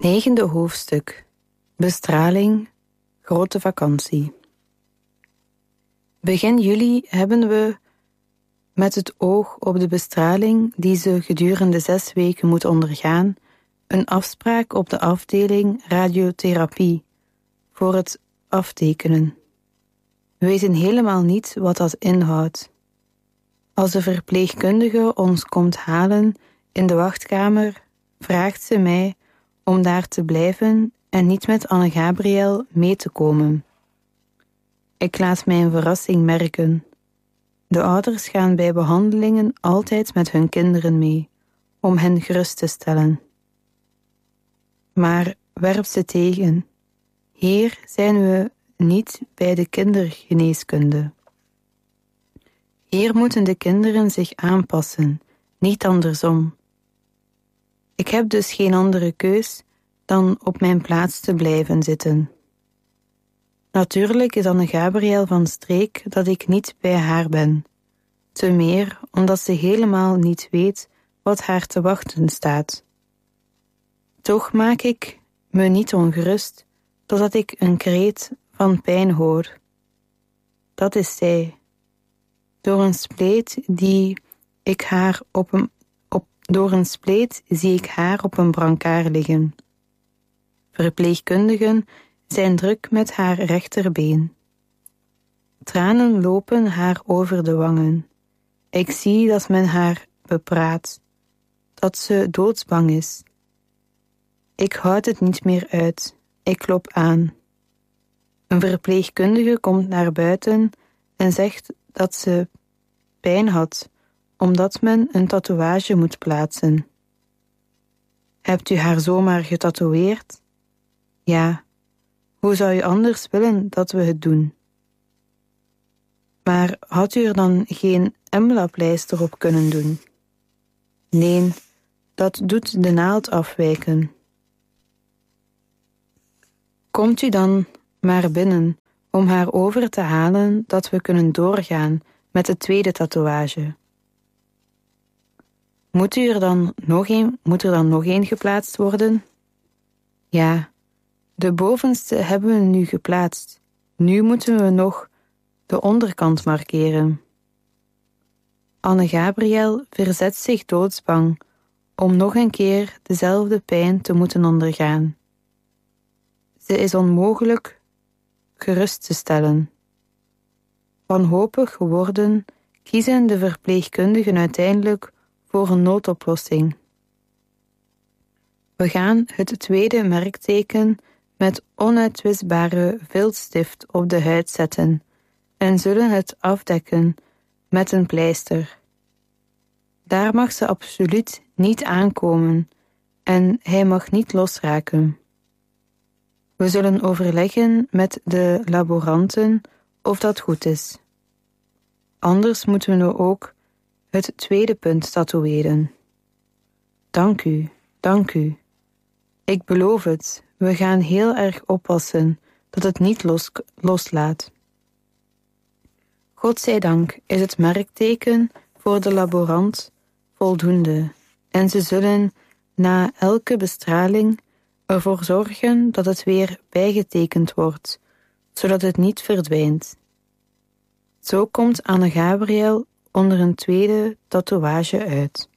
Negende hoofdstuk. Bestraling, grote vakantie. Begin juli hebben we, met het oog op de bestraling die ze gedurende 6 weken moet ondergaan, een afspraak op de afdeling radiotherapie voor het aftekenen. We weten helemaal niet wat dat inhoudt. Als de verpleegkundige ons komt halen in de wachtkamer, vraagt ze mij om daar te blijven en niet met Anne-Gabriel mee te komen. Ik laat mijn verrassing merken. De ouders gaan bij behandelingen altijd met hun kinderen mee, om hen gerust te stellen. Maar werp ze tegen. Hier zijn we niet bij de kindergeneeskunde. Hier moeten de kinderen zich aanpassen, niet andersom. Ik heb dus geen andere keus dan op mijn plaats te blijven zitten. Natuurlijk is Anne-Gabriel van streek dat ik niet bij haar ben. Te meer omdat ze helemaal niet weet wat haar te wachten staat. Toch maak ik me niet ongerust totdat ik een kreet van pijn hoor. Dat is zij. Door een spleet zie ik haar op een brancard liggen. Verpleegkundigen zijn druk met haar rechterbeen. Tranen lopen haar over de wangen. Ik zie dat men haar bepraat, dat ze doodsbang is. Ik houd het niet meer uit. Ik klop aan. Een verpleegkundige komt naar buiten en zegt dat ze pijn had, omdat men een tatoeage moet plaatsen. Hebt u haar zomaar getatoeëerd? Ja. Hoe zou u anders willen dat we het doen? Maar had u er dan geen emlapleister op kunnen doen? Nee, dat doet de naald afwijken. Komt u dan maar binnen om haar over te halen dat we kunnen doorgaan met de tweede tatoeage. Moet er dan nog één geplaatst worden? Ja, de bovenste hebben we nu geplaatst. Nu moeten we nog de onderkant markeren. Anne-Gabriel verzet zich doodsbang om nog een keer dezelfde pijn te moeten ondergaan. Ze is onmogelijk gerust te stellen. Wanhopig geworden kiezen de verpleegkundigen uiteindelijk voor een noodoplossing. We gaan het tweede merkteken met onuitwisbare viltstift op de huid zetten en zullen het afdekken met een pleister. Daar mag ze absoluut niet aankomen en hij mag niet losraken. We zullen overleggen met de laboranten of dat goed is. Anders moeten we ook het tweede punt tatoeëren. Dank u, dank u. Ik beloof het, we gaan heel erg oppassen dat het niet loslaat. Godzijdank is het merkteken voor de laborant voldoende en ze zullen na elke bestraling ervoor zorgen dat het weer bijgetekend wordt, zodat het niet verdwijnt. Zo komt Anne-Gabriel onder een tweede tatoeage uit.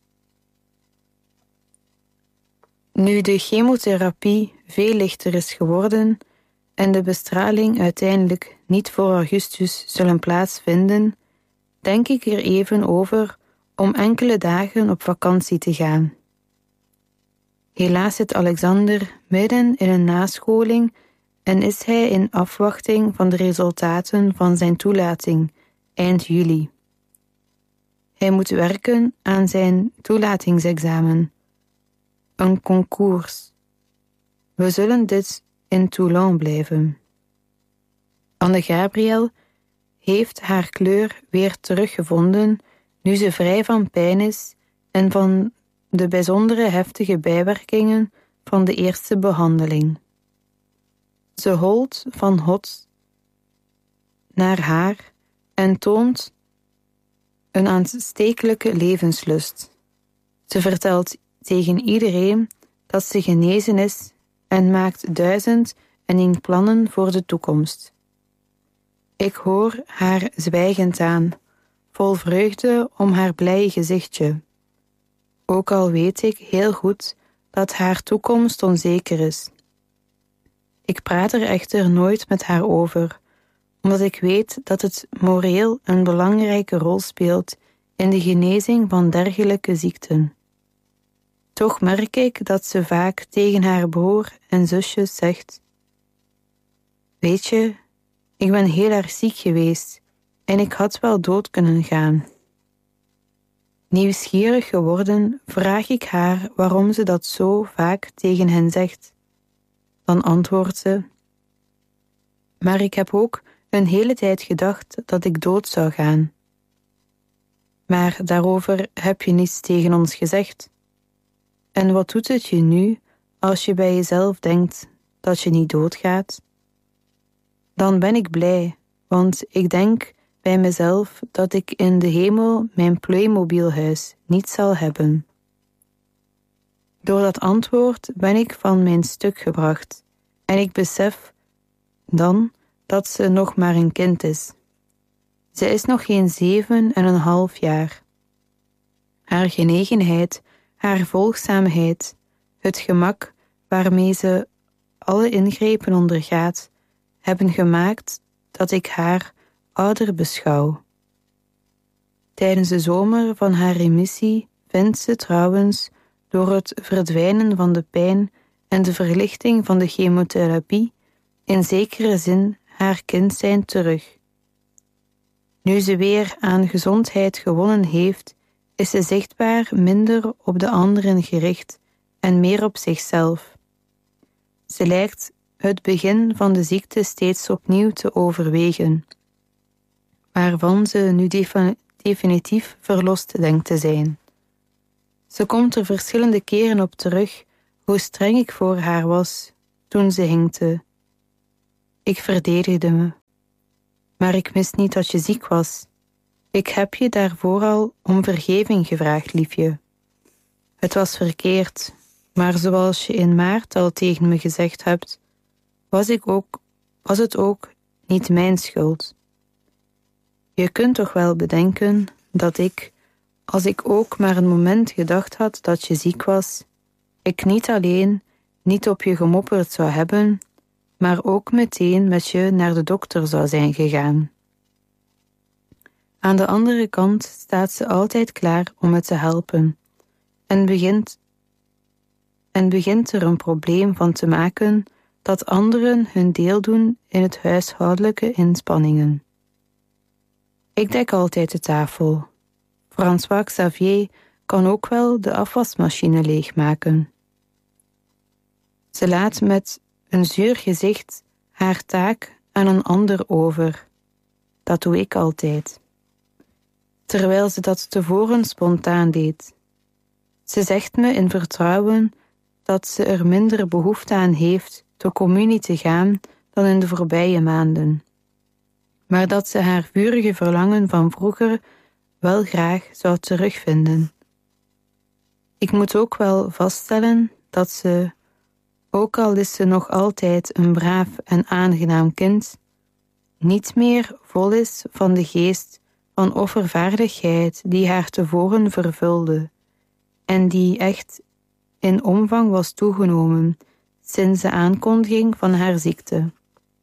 Nu de chemotherapie veel lichter is geworden en de bestraling uiteindelijk niet voor augustus zullen plaatsvinden, denk ik er even over om enkele dagen op vakantie te gaan. Helaas zit Alexander midden in een nascholing en is hij in afwachting van de resultaten van zijn toelating eind juli. Hij moet werken aan zijn toelatingsexamen, een concours. We zullen dit in Toulon blijven. Anne-Gabriel heeft haar kleur weer teruggevonden nu ze vrij van pijn is en van de bijzondere heftige bijwerkingen van de eerste behandeling. Ze holt van hot naar haar en toont een aanstekelijke levenslust. Ze vertelt tegen iedereen dat ze genezen is en maakt 1001 plannen voor de toekomst. Ik hoor haar zwijgend aan, vol vreugde om haar blije gezichtje. Ook al weet ik heel goed dat haar toekomst onzeker is. Ik praat er echter nooit met haar over, omdat ik weet dat het moreel een belangrijke rol speelt in de genezing van dergelijke ziekten. Toch merk ik dat ze vaak tegen haar broer en zusjes zegt: weet je, ik ben heel erg ziek geweest en ik had wel dood kunnen gaan. Nieuwsgierig geworden vraag ik haar waarom ze dat zo vaak tegen hen zegt. Dan antwoordt ze: maar ik heb ook een hele tijd gedacht dat ik dood zou gaan. Maar daarover heb je niets tegen ons gezegd. En wat doet het je nu als je bij jezelf denkt dat je niet doodgaat? Dan ben ik blij, want ik denk bij mezelf dat ik in de hemel mijn Playmobilhuis niet zal hebben. Door dat antwoord ben ik van mijn stuk gebracht en ik besef dan dat ze nog maar een kind is. Ze is nog geen 7,5 jaar. Haar genegenheid, haar volgzaamheid, het gemak waarmee ze alle ingrepen ondergaat, hebben gemaakt dat ik haar ouder beschouw. Tijdens de zomer van haar remissie vindt ze trouwens door het verdwijnen van de pijn en de verlichting van de chemotherapie in zekere zin haar kind zijn terug. Nu ze weer aan gezondheid gewonnen heeft, is ze zichtbaar minder op de anderen gericht en meer op zichzelf. Ze lijkt het begin van de ziekte steeds opnieuw te overwegen, waarvan ze nu definitief verlost denkt te zijn. Ze komt er verschillende keren op terug hoe streng ik voor haar was toen ze hinkte. Ik verdedigde me. Maar ik wist niet dat je ziek was. Ik heb je daarvoor al om vergeving gevraagd, liefje. Het was verkeerd, maar zoals je in maart al tegen me gezegd hebt, was het ook niet mijn schuld. Je kunt toch wel bedenken dat ik, als ik ook maar een moment gedacht had dat je ziek was, ik niet alleen niet op je gemopperd zou hebben, maar ook meteen met je naar de dokter zou zijn gegaan. Aan de andere kant staat ze altijd klaar om me te helpen en begint er een probleem van te maken dat anderen hun deel doen in het huishoudelijke inspanningen. Ik dek altijd de tafel. François Xavier kan ook wel de afwasmachine leegmaken. Ze laat met een zuur gezicht haar taak aan een ander over. Dat doe ik altijd. Terwijl ze dat tevoren spontaan deed. Ze zegt me in vertrouwen dat ze er minder behoefte aan heeft te communie te gaan dan in de voorbije maanden. Maar dat ze haar vurige verlangen van vroeger wel graag zou terugvinden. Ik moet ook wel vaststellen dat ze, ook al is ze nog altijd een braaf en aangenaam kind, niet meer vol is van de geest van offervaardigheid die haar tevoren vervulde en die echt in omvang was toegenomen sinds de aankondiging van haar ziekte.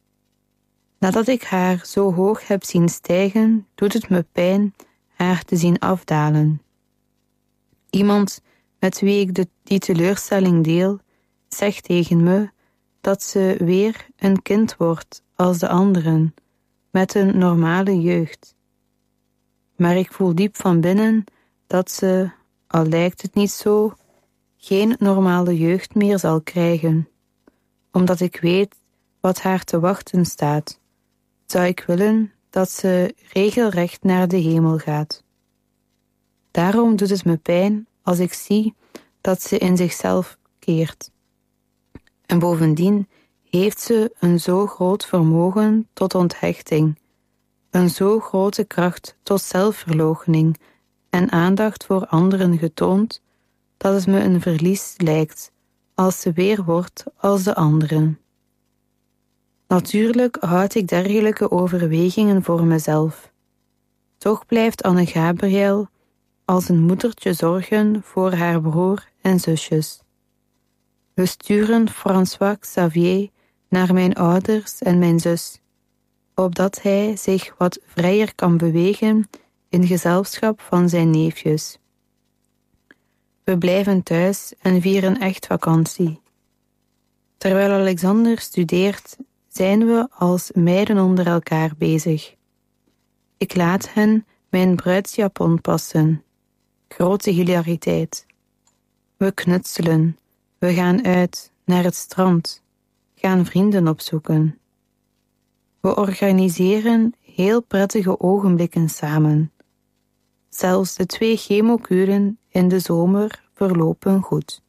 Nadat ik haar zo hoog heb zien stijgen, doet het me pijn haar te zien afdalen. Iemand met wie ik die teleurstelling deel, zegt tegen me dat ze weer een kind wordt als de anderen, met een normale jeugd. Maar ik voel diep van binnen dat ze, al lijkt het niet zo, geen normale jeugd meer zal krijgen. Omdat ik weet wat haar te wachten staat, zou ik willen dat ze regelrecht naar de hemel gaat. Daarom doet het me pijn als ik zie dat ze in zichzelf keert. En bovendien heeft ze een zo groot vermogen tot onthechting, een zo grote kracht tot zelfverloochening en aandacht voor anderen getoond, dat het me een verlies lijkt als ze weer wordt als de anderen. Natuurlijk houd ik dergelijke overwegingen voor mezelf. Toch blijft Anne Gabriel als een moedertje zorgen voor haar broer en zusjes. We sturen François Xavier naar mijn ouders en mijn zus, opdat hij zich wat vrijer kan bewegen in gezelschap van zijn neefjes. We blijven thuis en vieren echt vakantie. Terwijl Alexander studeert, zijn we als meiden onder elkaar bezig. Ik laat hen mijn bruidsjapon passen. Grote hilariteit. We knutselen. We gaan uit naar het strand. Gaan vrienden opzoeken. We organiseren heel prettige ogenblikken samen. Zelfs de 2 chemokuren in de zomer verlopen goed.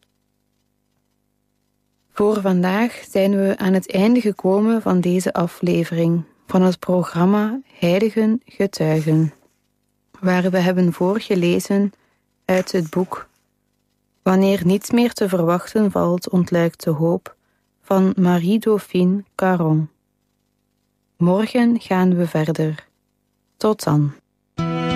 Voor vandaag zijn we aan het einde gekomen van deze aflevering van het programma Heiligen Getuigen, waar we hebben voorgelezen uit het boek Wanneer niets meer te verwachten valt, ontluikt de hoop van Marie-Dauphine Caron. Morgen gaan we verder. Tot dan.